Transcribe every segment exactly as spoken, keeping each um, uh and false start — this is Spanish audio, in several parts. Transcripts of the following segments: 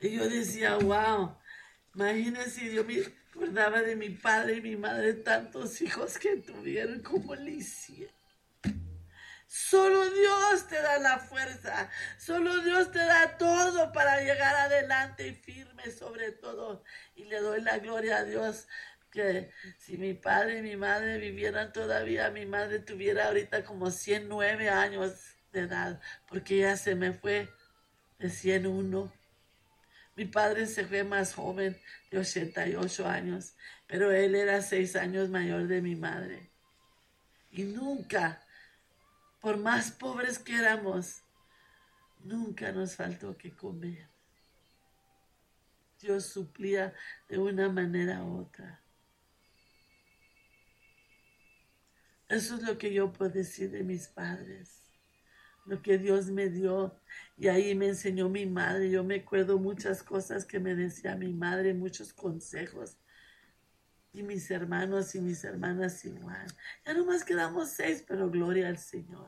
Y yo decía, wow, imagínense, yo me acordaba de mi padre y mi madre, tantos hijos que tuvieron, como le hicieron. Solo Dios te da la fuerza, solo Dios te da todo para llegar adelante y firme sobre todo. Y le doy la gloria a Dios que si mi padre y mi madre vivieran todavía, mi madre tuviera ahorita como ciento nueve años de edad, porque ya se me fue de ciento uno. Mi padre se fue más joven, de ochenta y ocho años, pero él era seis años mayor de mi madre. Y nunca, por más pobres que éramos, nunca nos faltó que comer. Dios suplía de una manera u otra. Eso es lo que yo puedo decir de mis padres, lo que Dios me dio. Y ahí me enseñó mi madre. Yo me acuerdo muchas cosas que me decía mi madre, muchos consejos. Y mis hermanos y mis hermanas igual. Ya nomás quedamos seis, pero gloria al Señor.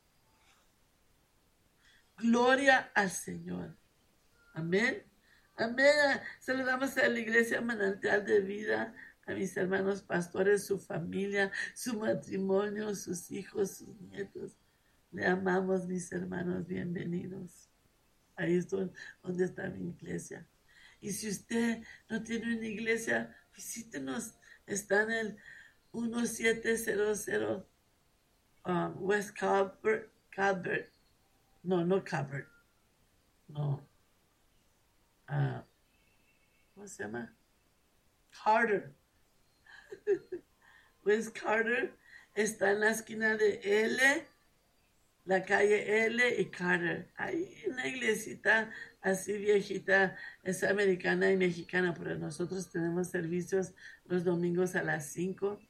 Gloria al Señor. Amén. Amén. Saludamos a la iglesia Manantial de Vida, a mis hermanos pastores, su familia, su matrimonio, sus hijos, sus nietos. Le amamos, mis hermanos, bienvenidos. Ahí es donde está mi iglesia. Y si usted no tiene una iglesia, visítenos. Está en el diecisiete cero cero um, West Calvert, Calvert. No, no Calvert. No. Uh, ¿Cómo se llama? Carter. West Carter está en la esquina de L, la calle L y Carter. Hay una iglesita así viejita, es americana y mexicana, pero nosotros tenemos servicios los domingos a las cinco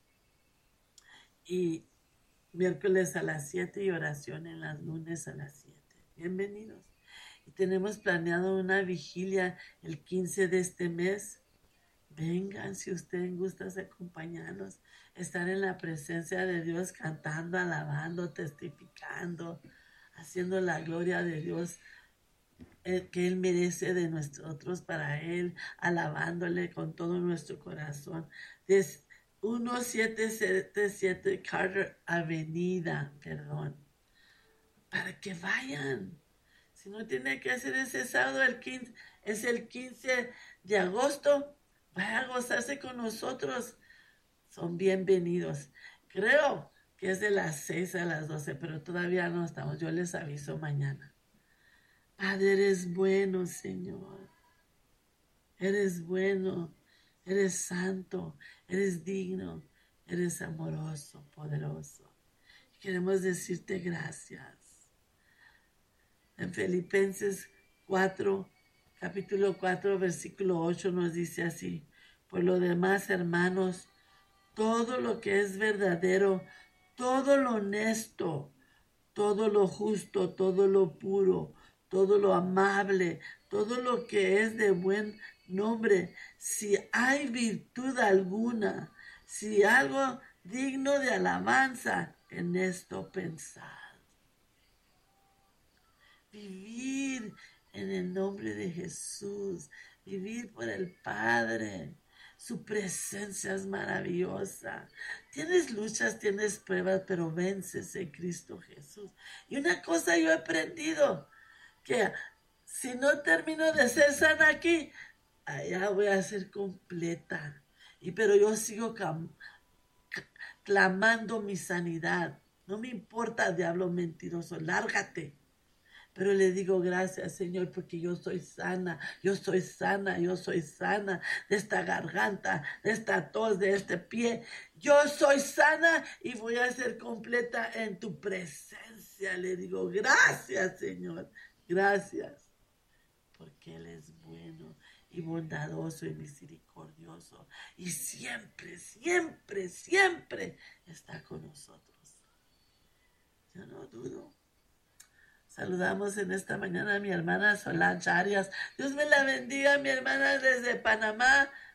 y miércoles a las siete y oración en las lunes a las siete. Bienvenidos. Y tenemos planeado una vigilia el quince de este mes. Vengan, si ustedes gustan acompañarnos, estar en la presencia de Dios, cantando, alabando, testificando, haciendo la gloria de Dios eh, que Él merece de nosotros para Él, alabándole con todo nuestro corazón. Des, diecisiete setenta y siete Carter Avenida, perdón, para que vayan. Si no tiene que hacer ese sábado, el quince, es el quince de agosto, vaya a gozarse con nosotros. Son bienvenidos. Creo que es de las seis a las doce, pero todavía no estamos. Yo les aviso mañana. Padre, eres bueno, Señor. Eres bueno, eres santo, eres digno, eres amoroso, poderoso. Queremos decirte gracias. En Filipenses cuatro, capítulo cuatro, versículo ocho nos dice así: por lo demás, hermanos, todo lo que es verdadero, todo lo honesto, todo lo justo, todo lo puro, todo lo amable, todo lo que es de buen nombre, si hay virtud alguna, si algo digno de alabanza, en esto pensad. Vivir en el nombre de Jesús, vivir por el Padre. Su presencia es maravillosa. Tienes luchas, tienes pruebas, pero vences en Cristo Jesús. Y una cosa yo he aprendido, que si no termino de ser sana aquí, allá voy a ser completa. Y pero yo sigo cam- clamando mi sanidad. No me importa, diablo mentiroso, lárgate. Pero le digo gracias, Señor, porque yo soy sana, yo soy sana, yo soy sana de esta garganta, de esta tos, de este pie. Yo soy sana y voy a ser completa en tu presencia. Le digo gracias, Señor, gracias, porque Él es bueno y bondadoso y misericordioso. Y siempre, siempre, siempre está con nosotros. Yo no dudo. Saludamos en esta mañana a mi hermana Solange Arias. Dios me la bendiga, mi hermana desde Panamá.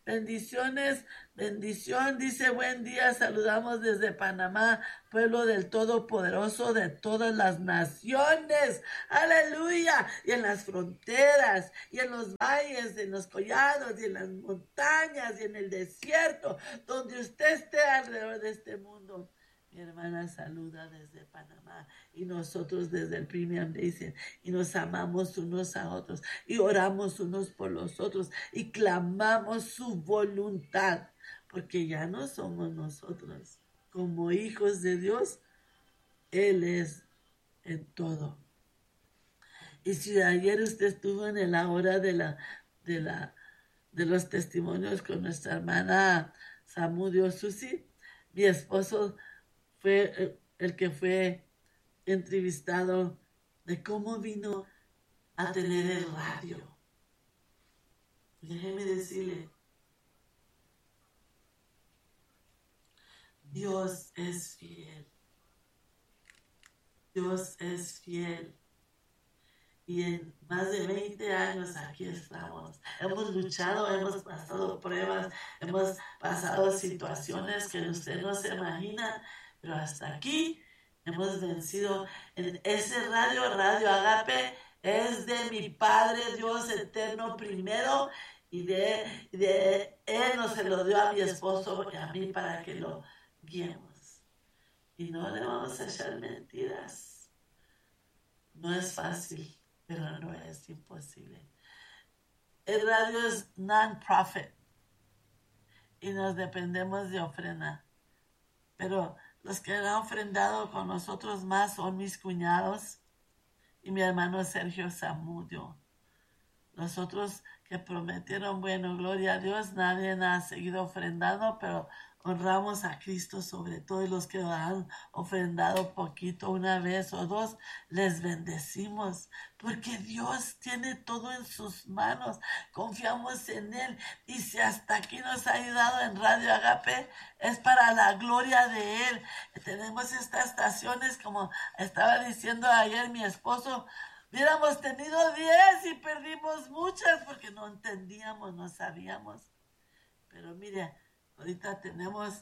Bendiciones, bendición, dice buen día, saludamos desde Panamá, pueblo del Todopoderoso de todas las naciones, aleluya, y en las fronteras, y en los valles, en los collados, y en las montañas, y en el desierto, donde usted esté alrededor de este mundo. Mi hermana saluda desde Panamá y nosotros desde el Premium Basin y nos amamos unos a otros y oramos unos por los otros y clamamos su voluntad porque ya no somos nosotros. Como hijos de Dios, Él es en todo. Y si ayer usted estuvo en la hora de, la, de, la, de los testimonios con nuestra hermana Samudio Susi, mi esposo fue el que fue entrevistado de cómo vino a tener el radio. Déjeme decirle, Dios es fiel. Dios es fiel. Y en más de veinte años aquí estamos. Hemos luchado, hemos pasado pruebas, hemos pasado situaciones que usted no se imagina, pero hasta aquí hemos vencido. En ese radio, Radio Agape, es de mi Padre Dios eterno primero, y de, de Él nos se lo dio a mi esposo y a mí para que lo guiemos. Y no le vamos a echar mentiras. No es fácil, pero no es imposible. El radio es non-profit y nos dependemos de ofrenda. Pero los que han ofrendado con nosotros más son mis cuñados y mi hermano Sergio Zamudio. Los otros que prometieron, bueno, gloria a Dios, nadie ha seguido ofrendando, pero honramos a Cristo sobre todo, y los que han ofrendado poquito, una vez o dos, les bendecimos, porque Dios tiene todo en sus manos, confiamos en Él, y si hasta aquí nos ha ayudado en Radio Agape, es para la gloria de Él. Tenemos estas estaciones, como estaba diciendo ayer mi esposo, hubiéramos tenido diez y perdimos muchas porque no entendíamos, no sabíamos. Pero mire, ahorita tenemos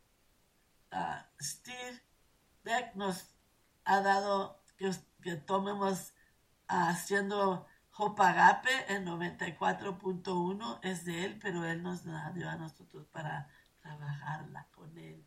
uh, Steve Beck nos ha dado que, que tomemos uh, haciendo Hope Agape en noventa y cuatro punto uno, es de él, pero él nos la dio a nosotros para trabajarla con él.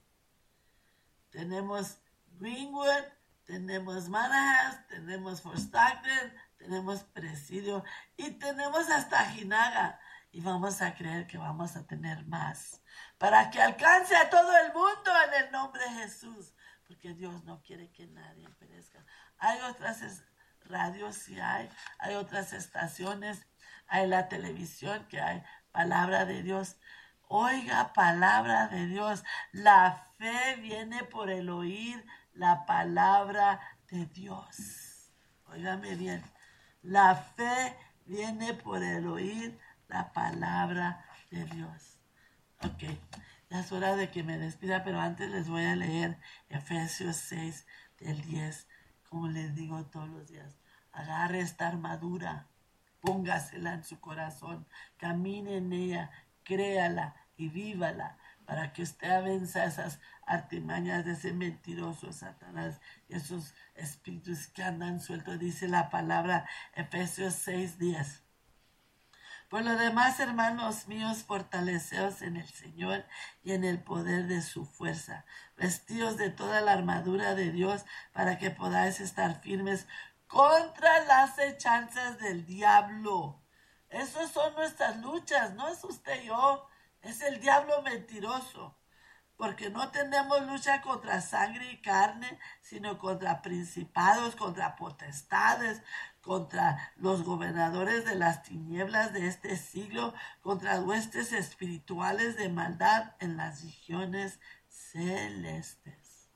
Tenemos Greenwood, tenemos Manassas, tenemos Fort Stockton, tenemos Presidio y tenemos hasta Jinaga. Y vamos a creer que vamos a tener más para que alcance a todo el mundo en el nombre de Jesús, porque Dios no quiere que nadie perezca. Hay otras radios, sí hay, hay otras estaciones, hay la televisión que hay palabra de Dios. Oiga, palabra de Dios. La fe viene por el oír la palabra de Dios. Óigame bien. La fe viene por el oír la palabra de Dios. Ok, ya es hora de que me despida, pero antes les voy a leer Efesios seis del diez, como les digo todos los días. Agarre esta armadura, póngasela en su corazón, camine en ella, créala y vívala, para que usted venza esas artimañas de ese mentiroso Satanás, esos espíritus que andan sueltos, dice la palabra Efesios seis diez. Por lo demás, hermanos míos, fortaleceos en el Señor y en el poder de su fuerza, vestidos de toda la armadura de Dios, para que podáis estar firmes contra las hechanzas del diablo. Esas son nuestras luchas, no es usted y yo, es el diablo mentiroso. Porque no tenemos lucha contra sangre y carne, sino contra principados, contra potestades, contra los gobernadores de las tinieblas de este siglo, contra huestes espirituales de maldad en las regiones celestes.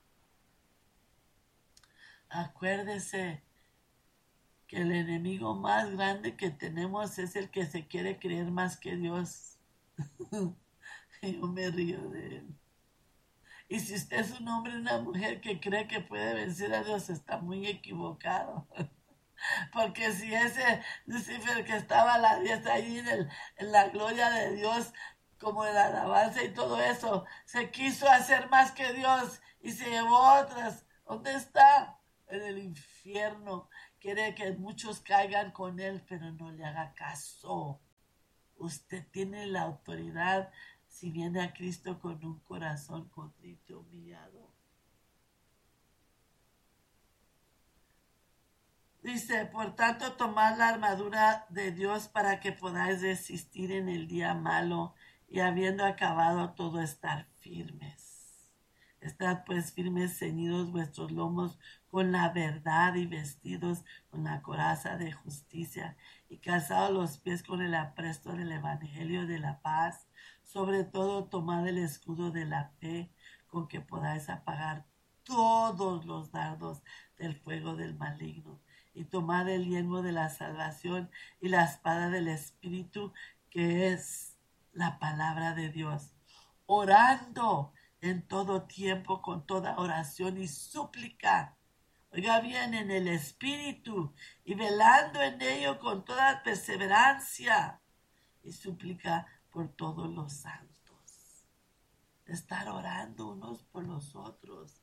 Acuérdese que el enemigo más grande que tenemos es el que se quiere creer más que Dios. Yo me río de él. Y si usted es un hombre o una mujer que cree que puede vencer a Dios, está muy equivocado. Porque si ese Lucifer que estaba a la diestra ahí en, el, en la gloria de Dios, como la alabanza y todo eso. Se quiso hacer más que Dios y se llevó otras. ¿Dónde está? En el infierno. Quiere que muchos caigan con él, pero no le haga caso. Usted tiene la autoridad si viene a Cristo con un corazón contrito y humillado. Dice, por tanto, tomad la armadura de Dios para que podáis resistir en el día malo y habiendo acabado todo estar firmes. Estad pues firmes, ceñidos vuestros lomos con la verdad y vestidos con la coraza de justicia y calzados los pies con el apresto del evangelio de la paz. Sobre todo tomad el escudo de la fe con que podáis apagar todos los dardos del fuego del maligno. Y tomad el yelmo de la salvación y la espada del Espíritu, que es la palabra de Dios, orando en todo tiempo con toda oración y súplica. Oiga bien, en el Espíritu, y velando en ello con toda perseverancia y súplica por todos los santos. Estar orando unos por los otros.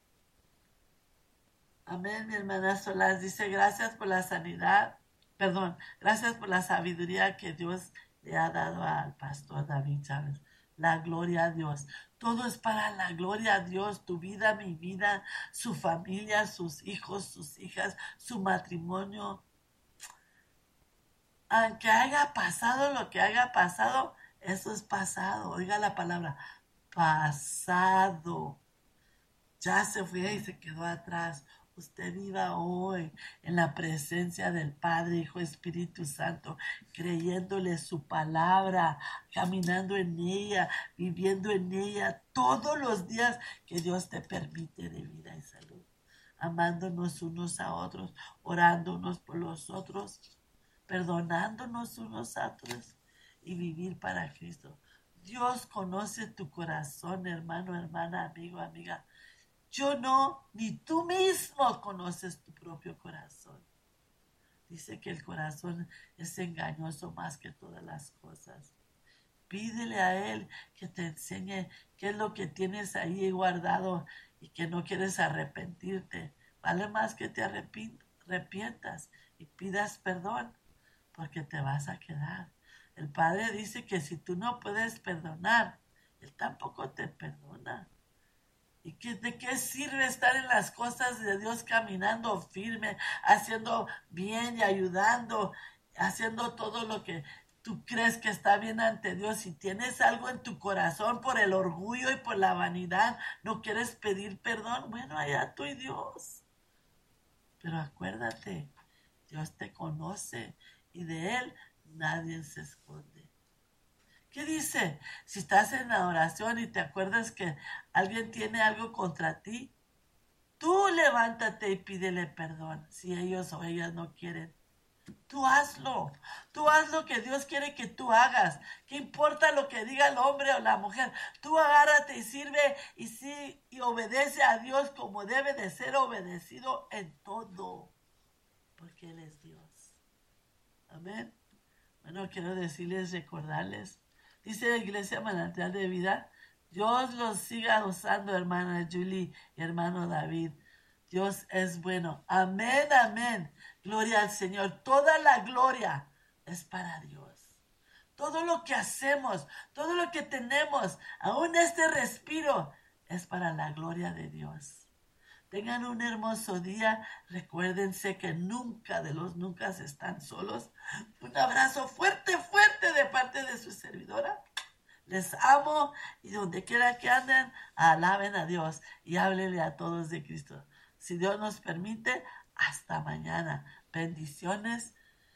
Amén, mi hermana Solás dice, gracias por la sanidad, perdón, gracias por la sabiduría que Dios le ha dado al pastor David Chávez. La gloria a Dios. Todo es para la gloria a Dios. Tu vida, mi vida, su familia, sus hijos, sus hijas, su matrimonio. Aunque haya pasado lo que haya pasado, eso es pasado. Oiga la palabra, pasado. Ya se fue y se quedó atrás. Usted viva hoy en la presencia del Padre, Hijo, Espíritu Santo, creyéndole su palabra, caminando en ella, viviendo en ella todos los días que Dios te permite de vida y salud, amándonos unos a otros, orando unos por los otros, perdonándonos unos a otros y vivir para Cristo. Dios conoce tu corazón, hermano, hermana, amigo, amiga. Yo no, ni tú mismo conoces tu propio corazón. Dice que el corazón es engañoso más que todas las cosas. Pídele a Él que te enseñe qué es lo que tienes ahí guardado y que no quieres arrepentirte. Vale más que te arrepientas y pidas perdón, porque te vas a quedar. El Padre dice que si tú no puedes perdonar, Él tampoco te perdona. ¿Y que, de qué sirve estar en las cosas de Dios caminando firme, haciendo bien y ayudando, haciendo todo lo que tú crees que está bien ante Dios? Si tienes algo en tu corazón por el orgullo y por la vanidad, no quieres pedir perdón, bueno, allá tú y Dios. Pero acuérdate, Dios te conoce y de Él nadie se esconde. ¿Qué dice? Si estás en la oración y te acuerdas que alguien tiene algo contra ti, tú levántate y pídele perdón si ellos o ellas no quieren. Tú hazlo. Tú haz lo que Dios quiere que tú hagas. ¿Qué importa lo que diga el hombre o la mujer? Tú agárrate y sirve y, sí, y obedece a Dios como debe de ser obedecido en todo. Porque Él es Dios. Amén. Bueno, quiero decirles, recordarles. Dice la Iglesia Manantial de Vida, Dios los siga usando, hermana Julie y hermano David. Dios es bueno. Amén, amén. Gloria al Señor. Toda la gloria es para Dios. Todo lo que hacemos, todo lo que tenemos, aún este respiro, es para la gloria de Dios. Tengan un hermoso día. Recuérdense que nunca de los nunca están solos. Un abrazo fuerte, fuerte de parte de su servidora. Les amo y donde quiera que anden, alaben a Dios y háblenle a todos de Cristo. Si Dios nos permite, hasta mañana. Bendiciones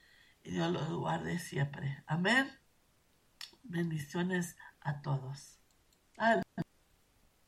y Dios los guarde siempre. Amén. Bendiciones a todos. Amén.